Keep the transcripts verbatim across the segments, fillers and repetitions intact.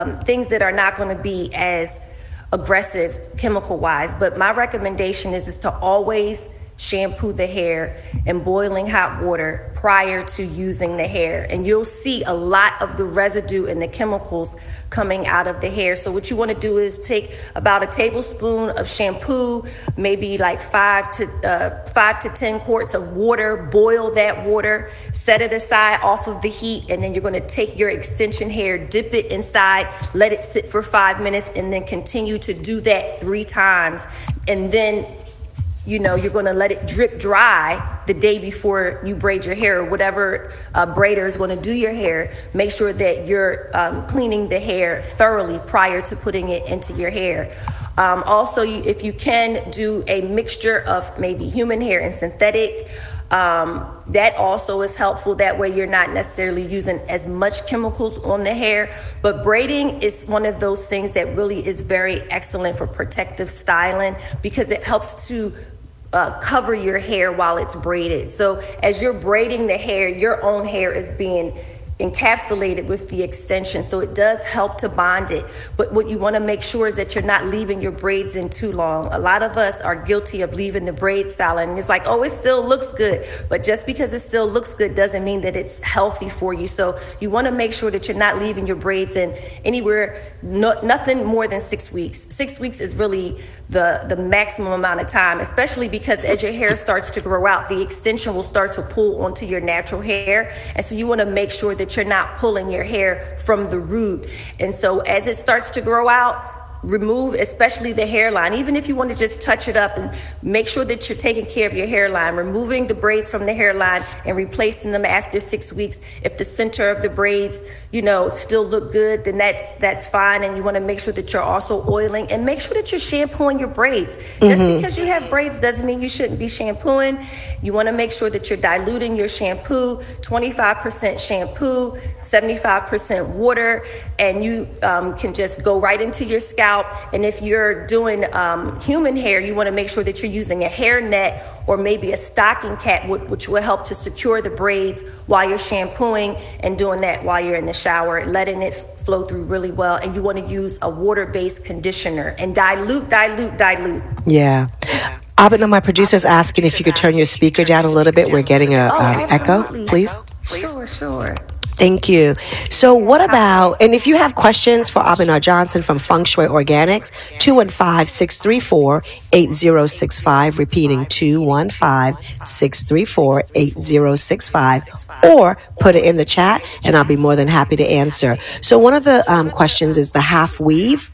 things that are not going to be as aggressive chemical wise. But my recommendation is, is to always shampoo the hair in boiling hot water prior to using the hair. And you'll see a lot of the residue and the chemicals coming out of the hair. So what you want to do is take about a tablespoon of shampoo, maybe like five to uh, five to ten quarts of water, boil that water, set it aside off of the heat, and then you're going to take your extension hair, dip it inside, let it sit for five minutes, and then continue to do that three times. And then you know, you're going to let it drip dry the day before you braid your hair, or whatever uh, braider is going to do your hair. Make sure that you're um, cleaning the hair thoroughly prior to putting it into your hair. Um, also, you, if you can, do a mixture of maybe human hair and synthetic. Um, that also is helpful. That way you're not necessarily using as much chemicals on the hair. But braiding is one of those things that really is very excellent for protective styling, because it helps to uh, cover your hair while it's braided. So as you're braiding the hair, your own hair is being encapsulated with the extension, so it does help to bond it. But what you want to make sure is that you're not leaving your braids in too long. A lot of us are guilty of leaving the braid style, and it's like, oh, it still looks good. But just because it still looks good doesn't mean that it's healthy for you. So you want to make sure that you're not leaving your braids in anywhere, no, nothing more than six weeks. Six weeks is really the the maximum amount of time, especially because as your hair starts to grow out, the extension will start to pull onto your natural hair. And so you want to make sure that you're not pulling your hair from the root. And so as it starts to grow out, remove especially the hairline. Even if you want to just touch it up, and make sure that you're taking care of your hairline, removing the braids from the hairline and replacing them after six weeks. If the center of the braids, you know, still look good, then that's that's fine. And you want to make sure that you're also oiling, and make sure that you're shampooing your braids. Mm-hmm. Just because you have braids doesn't mean you shouldn't be shampooing. You want to make sure that you're diluting your shampoo, twenty-five percent shampoo, seventy-five percent water, and you um, can just go right into your scalp. And if you're doing um, human hair, you want to make sure that you're using a hair net or maybe a stocking cap, which will help to secure the braids while you're shampooing, and doing that while you're in the shower, letting it flow through really well. And you want to use a water-based conditioner and dilute, dilute, dilute. Yeah. Abena, my producer's asking if you could turn your speaker down a little bit. We're getting a um, echo, please. Sure, sure. Thank you. So what about, and if you have questions for Abena Johnson from Feng Shui Organics, two one five, six three four, eight zero six five, repeating two one five, six three four, eight zero six five, or put it in the chat and I'll be more than happy to answer. So one of the um, questions is the half weave.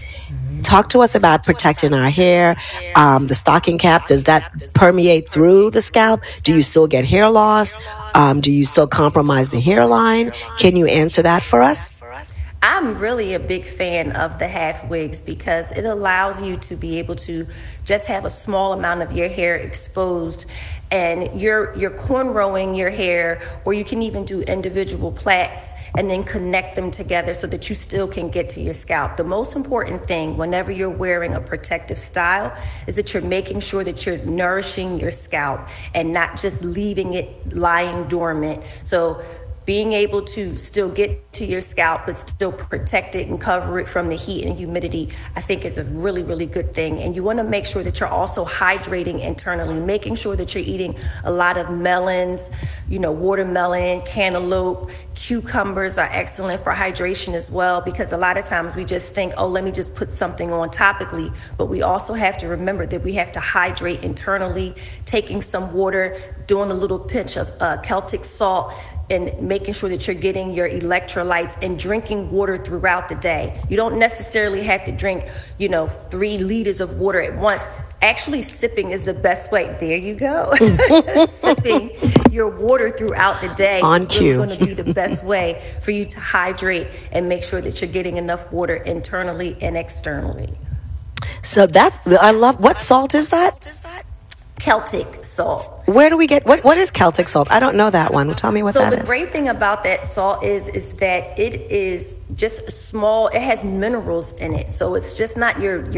Talk to us about protecting our hair. Um, the stocking cap, does that permeate through the scalp? Do you still get hair loss? Um, do you still compromise the hairline? Can you answer that for us? I'm really a big fan of the half wigs, because it allows you to be able to just have a small amount of your hair exposed, and you're you're cornrowing your hair, or you can even do individual plaits and then connect them together so that you still can get to your scalp. The most important thing whenever you're wearing a protective style is that you're making sure that you're nourishing your scalp and not just leaving it lying dormant. So being able to still get to your scalp but still protect it and cover it from the heat and humidity, I think is a really, really good thing. And you want to make sure that you're also hydrating internally, making sure that you're eating a lot of melons, you know, watermelon, cantaloupe, cucumbers are excellent for hydration as well, because a lot of times we just think, oh, let me just put something on topically. But we also have to remember that we have to hydrate internally, taking some water, doing a little pinch of uh, Celtic salt, and making sure that you're getting your electrolytes, and drinking water throughout the day. You don't necessarily have to drink, you know, three liters of water at once. Actually, sipping is the best way. There you go. Sipping your water throughout the day On is cue. really going to be the best way for you to hydrate and make sure that you're getting enough water internally and externally. So that's, I love, what salt is that? Celtic salt. Where do we get, what, what is Celtic salt? I don't know that one. Tell me what so that the is. great thing about that salt is is that it is just small. It has minerals in it, so it's just not your your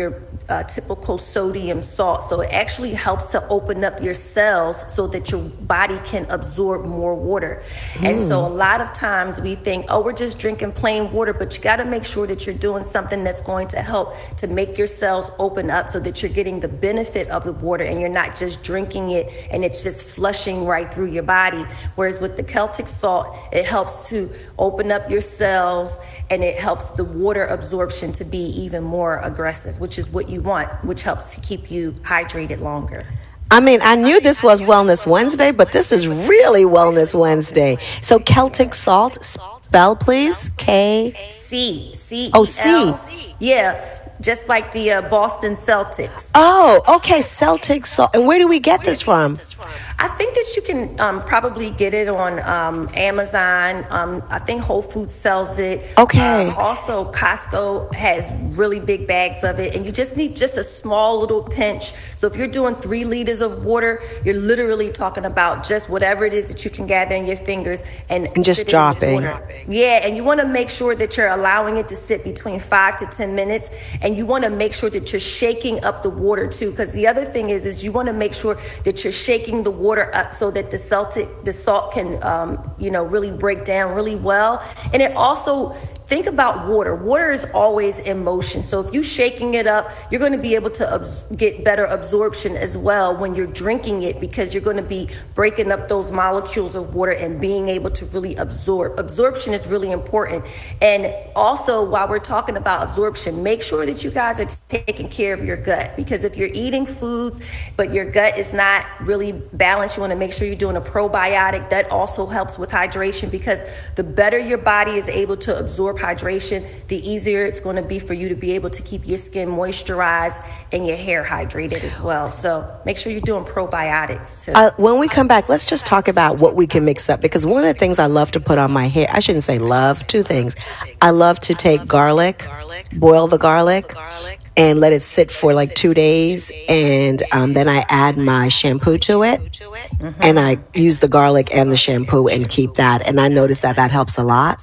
uh, typical sodium salt. So it actually helps to open up your cells so that your body can absorb more water. Mm. And so a lot of times we think, oh, we're just drinking plain water, but you got to make sure that you're doing something that's going to help to make your cells open up so that you're getting the benefit of the water and you're not just drinking it and it's just flushing right through your body. Whereas with the Celtic salt, it helps to open up your cells and it helps the water absorption to be even more aggressive, which is what you want, which helps to keep you hydrated longer. I mean, I knew this was Wellness Wednesday, but this is really Wellness Wednesday. So Celtic salt, spell please, K. C. C. Oh, C. Yeah. Just like the uh, Boston Celtics. Oh, okay, Celtic salt. And where do we get this from? I think that you can um, probably get it on um, Amazon. Um, I think Whole Foods sells it. Okay. Um, also, Costco has really big bags of it. And you just need just a small little pinch. So if you're doing three liters of water, you're literally talking about just whatever it is that you can gather in your fingers. And, and just dropping. Yeah, and you want to make sure that you're allowing it to sit between five to ten minutes. And you want to make sure that you're shaking up the water too, because the other thing is, is you want to make sure that you're shaking the water up so that the Celtic, the salt can, um, you know, really break down really well. And it also, think about water. Water is always in motion. So if you're shaking it up, you're going to be able to abs- get better absorption as well when you're drinking it, because you're going to be breaking up those molecules of water and being able to really absorb. Absorption is really important. And also, while we're talking about absorption, make sure that you guys are t- taking care of your gut, because if you're eating foods, but your gut is not really balanced, you want to make sure you're doing a probiotic. That also helps with hydration, because the better your body is able to absorb hydration, the easier it's going to be for you to be able to keep your skin moisturized and your hair hydrated as well. So make sure you're doing probiotics too. Uh, when we come back, let's just talk about what we can mix up, because one of the things I love to put on my hair, I shouldn't say love, two things. I love to take garlic, boil the garlic, and let it sit for like two days. And um, then I add my shampoo to it. Mm-hmm. And I use the garlic and the shampoo and keep that. And I notice that that helps a lot.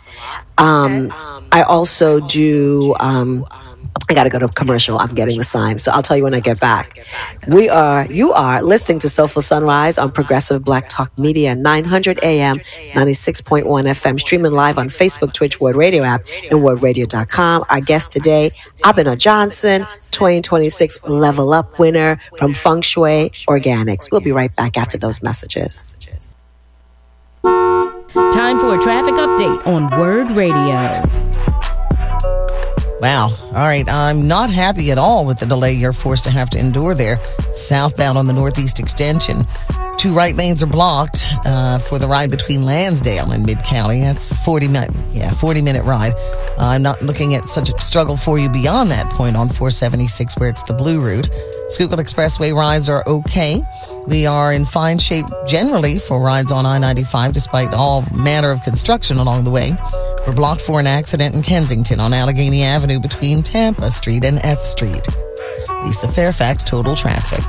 Um, I also do... Um, I got to go to commercial. I'm getting the sign. So I'll tell you when I get back. We are, you are listening to Soulful Sunrise on Progressive Black Talk Media, nine hundred A M, ninety-six point one F M, streaming live on Facebook, Twitch, Word Radio app, and word radio dot com. Our guest today, Abhinav Johnson, twenty twenty-six Level Up winner from Feng Shui Organics. We'll be right back after those messages. Time for a traffic update on Word Radio. Wow. All right. I'm not happy at all with the delay you're forced to have to endure there. Southbound on the Northeast Extension. Two right lanes are blocked uh, for the ride between Lansdale and Mid-County. That's a forty minute, yeah, forty minute ride. Uh, I'm not looking at such a struggle for you beyond that point on four seventy-six where it's the blue route. Schuylkill Expressway rides are okay. We are in fine shape generally for rides on I ninety-five despite all manner of construction along the way. We're blocked for an accident in Kensington on Allegheny Avenue between Tampa Street and F Street. Lisa Fairfax, Total Traffic.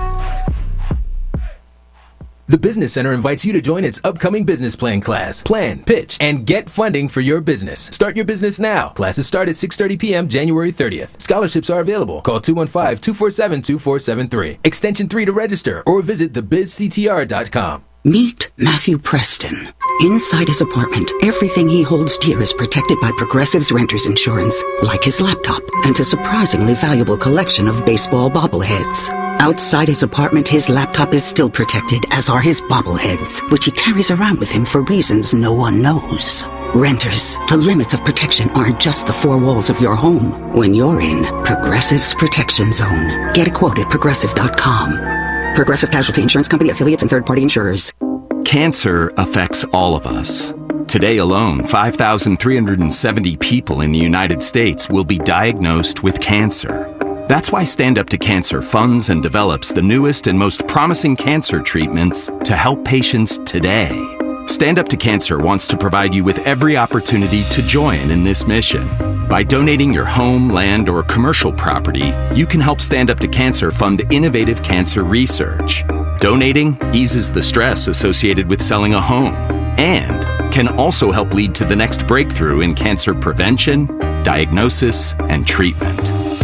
The Business Center invites you to join its upcoming business plan class. Plan, pitch, and get funding for your business. Start your business now. Classes start at six thirty p.m. January thirtieth. Scholarships are available. Call two one five, two four seven, two four seven three. Extension three to register or visit the biz c t r dot com. Meet Matthew Preston. Inside his apartment, everything he holds dear is protected by Progressive's Renter's Insurance, like his laptop and a surprisingly valuable collection of baseball bobbleheads. Outside his apartment, his laptop is still protected, as are his bobbleheads, which he carries around with him for reasons no one knows. Renters, the limits of protection aren't just the four walls of your home. When you're in Progressive's Protection Zone, get a quote at progressive dot com. Progressive Casualty Insurance Company, affiliates, and third-party insurers. Cancer affects all of us. Today alone, five thousand three hundred seventy people in the United States will be diagnosed with cancer. That's why Stand Up to Cancer funds and develops the newest and most promising cancer treatments to help patients today. Stand Up to Cancer wants to provide you with every opportunity to join in this mission. By donating your home, land, or commercial property, you can help Stand Up to Cancer fund innovative cancer research. Donating eases the stress associated with selling a home and can also help lead to the next breakthrough in cancer prevention, diagnosis, and treatment.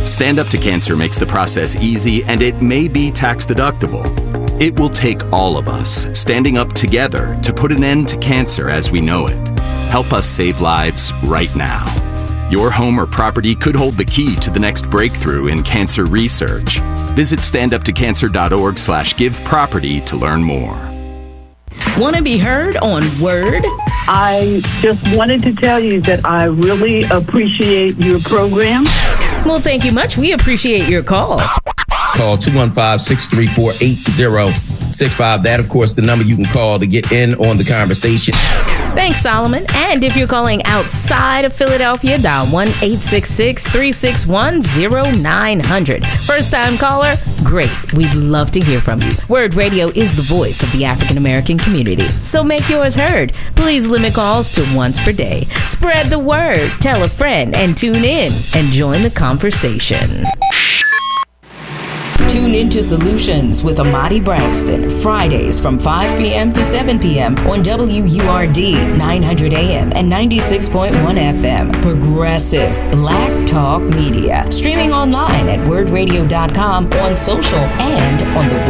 Stand Up to Cancer makes the process easy, and it may be tax deductible. It will take all of us standing up together to put an end to cancer as we know it. Help us save lives right now. Your home or property could hold the key to the next breakthrough in cancer research. Visit standuptocancer.org slash give property to learn more. Want to be heard on Word? I just wanted to tell you that I really appreciate your program. Well, thank you much. We appreciate your call. Call two one five, six three four, eight zero six five. That, of course, the number you can call to get in on the conversation. Thanks, Solomon. And if you're calling outside of Philadelphia, dial one eight six six, three six one, zero nine zero zero. First-time caller? Great. We'd love to hear from you. Word Radio is the voice of the African-American community. So make yours heard. Please limit calls to once per day. Spread the word. Tell a friend and tune in and join the conversation. Tune into Solutions with Amadi Braxton, Fridays from five p.m. to seven p.m. on W U R D nine hundred A M and ninety-six point one F M. Progressive Black Talk Media. Streaming online at word radio dot com, on social, and on the